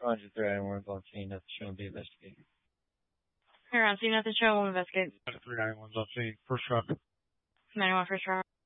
Roger, 391 on scene. Nothing showing. Be investigated. Here on scene, nothing showing. We'll investigate. 391's on scene. First truck. 91 first truck.